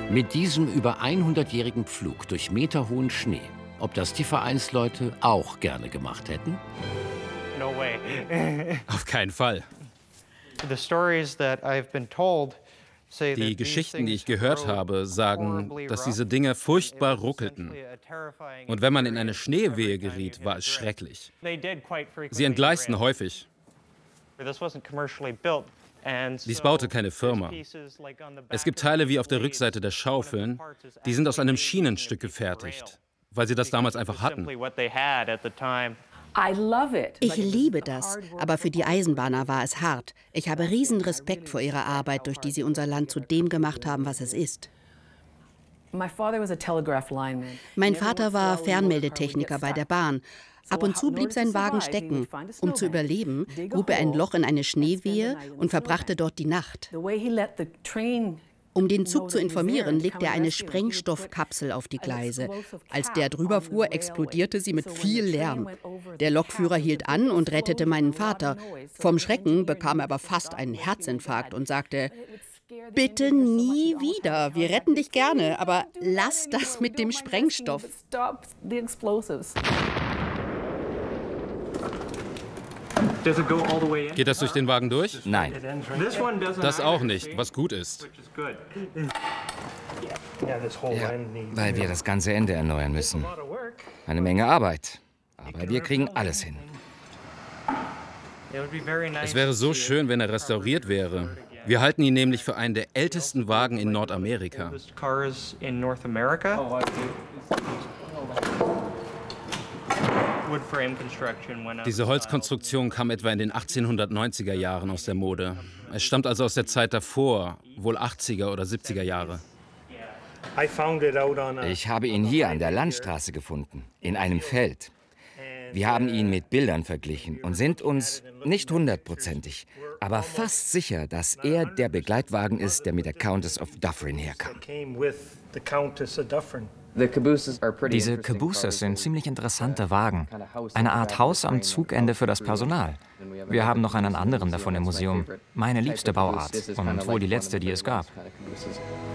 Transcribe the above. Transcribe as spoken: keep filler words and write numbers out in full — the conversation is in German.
Mit diesem über hundertjährigen Pflug durch meterhohen Schnee, ob das die Vereinsleute auch gerne gemacht hätten? No way. Auf keinen Fall. The stories that I've been told say Die that Geschichten, die ich these gehört things habe, rode sagen, horribly dass rough. diese Dinge furchtbar It was ruckelten. essentially a terrifying Und wenn man in eine experience Schneewehe every time geriet, you war hit es a drift. schrecklich. They did quite frequently Sie entgleisten ram. häufig. This wasn't commercially built. And Dies so baute keine Firma. there's pieces like on the Es back gibt of Teile the wie auf der blades. Rückseite der One of the Schaufeln, parts is die sind aus einem actually Schienenstück made using a piece of rail. gefertigt, weil sie das damals einfach It's hatten. simply what they had at the time. Ich liebe das, aber für die Eisenbahner war es hart. Ich habe riesen Respekt vor ihrer Arbeit, durch die sie unser Land zu dem gemacht haben, was es ist. Mein Vater war Fernmeldetechniker bei der Bahn. Ab und zu blieb sein Wagen stecken. Um zu überleben, grub er ein Loch in eine Schneewehe und verbrachte dort die Nacht. Um den Zug zu informieren, legte er eine Sprengstoffkapsel auf die Gleise. Als der drüber fuhr, explodierte sie mit viel Lärm. Der Lokführer hielt an und rettete meinen Vater. Vom Schrecken bekam er aber fast einen Herzinfarkt und sagte: Bitte nie wieder, wir retten dich gerne, aber lass das mit dem Sprengstoff. Geht das durch den Wagen durch? Nein. Das auch nicht, was gut ist. Ja, weil wir das ganze Ende erneuern müssen. Eine Menge Arbeit. Aber wir kriegen alles hin. Es wäre so schön, wenn er restauriert wäre. Wir halten ihn nämlich für einen der ältesten Wagen in Nordamerika. Diese Holzkonstruktion kam etwa in den achtzehnhundertneunziger Jahren aus der Mode. Es stammt also aus der Zeit davor, wohl achtziger oder siebziger Jahre. Ich habe ihn hier an der Landstraße gefunden, in einem Feld. Wir haben ihn mit Bildern verglichen und sind uns nicht hundertprozentig, aber fast sicher, dass er der Begleitwagen ist, der mit der Countess of Dufferin herkam. Diese Cabooses sind ziemlich interessante Wagen. Eine Art Haus am Zugende für das Personal. Wir haben noch einen anderen davon im Museum. Meine liebste Bauart und wohl die letzte, die es gab.